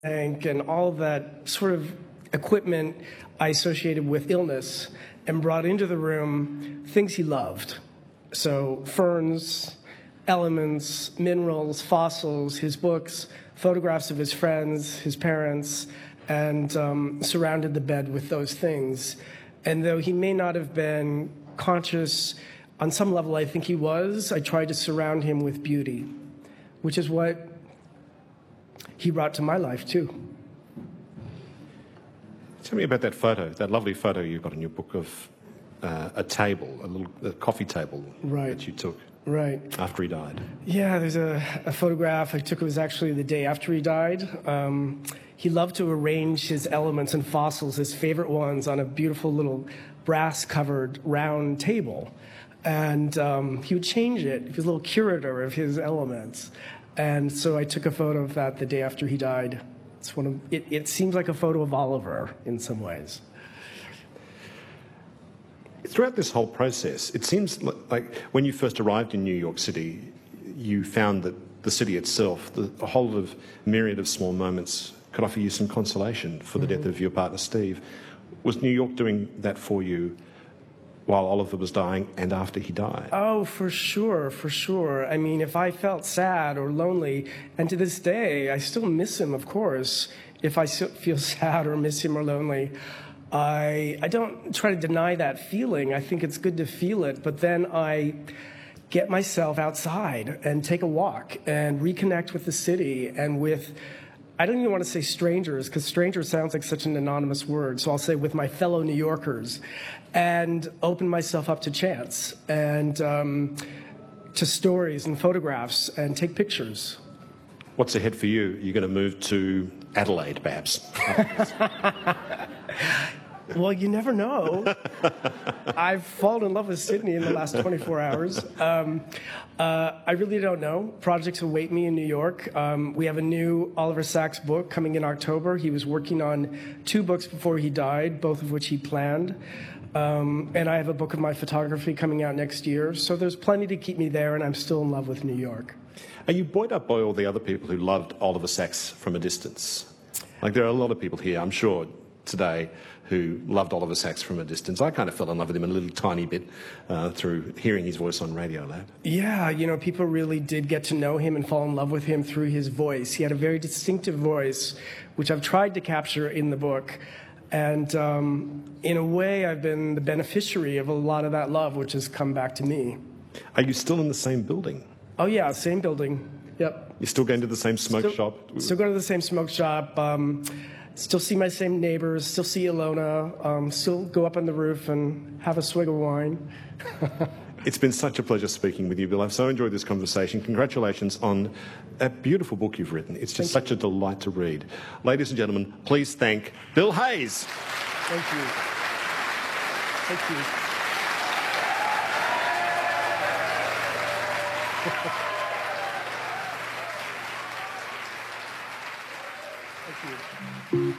tank and all that sort of equipment I associated with illness, and brought into the room things he loved. So ferns, elements, minerals, fossils, his books, photographs of his friends, his parents, and surrounded the bed with those things. And though he may not have been conscious, on some level I think he was, I tried to surround him with beauty, which is what he brought to my life too. Tell me about that photo, that lovely photo you've got in your book of a table, a coffee table that you took after he died. Yeah, there's a photograph I took. It was actually the day after he died. He loved to arrange his elements and fossils, his favorite ones, on a beautiful little brass-covered round table. And he would change it. He was a little curator of his elements. And so I took a photo of that the day after he died. It seems like a photo of Oliver in some ways. Throughout this whole process, it seems like when you first arrived in New York City, you found that the city itself, the whole of myriad of small moments, could offer you some consolation for the death of your partner, Steve. Was New York doing that for you while Oliver was dying and after he died? Oh, for sure, for sure. I mean, if I felt sad or lonely, and to this day, I still miss him, of course, if I feel sad or miss him or lonely, I don't try to deny that feeling. I think it's good to feel it, but then I get myself outside and take a walk and reconnect with the city and with, I don't even want to say strangers, because stranger sounds like such an anonymous word, so I'll say with my fellow New Yorkers, and open myself up to chance and to stories and photographs and take pictures. What's ahead for you? You're going to move to Adelaide, perhaps? Well, you never know. I've fallen in love with Sydney in the last 24 hours. I really don't know. Projects await me in New York. We have a new Oliver Sacks book coming in October. He was working on 2 books before he died, both of which he planned. And I have a book of my photography coming out next year. So there's plenty to keep me there, and I'm still in love with New York. Are you buoyed up by all the other people who loved Oliver Sacks from a distance? Like, there are a lot of people here, I'm sure, today who loved Oliver Sacks from a distance. I kind of fell in love with him a little tiny bit through hearing his voice on Radiolab. Yeah, you know, people really did get to know him and fall in love with him through his voice. He had a very distinctive voice, which I've tried to capture in the book. And in a way, I've been the beneficiary of a lot of that love, which has come back to me. Are you still in the same building? Oh, yeah, same building. Yep. You're still going to the same smoke shop? Still going to the same smoke shop. Still see my same neighbors, still see Ilona, still go up on the roof and have a swig of wine. It's been such a pleasure speaking with you, Bill. I've so enjoyed this conversation. Congratulations on that beautiful book you've written. It's just such a delight to read. Ladies and gentlemen, please thank Bill Hayes. Thank you. Thank you. Thank you.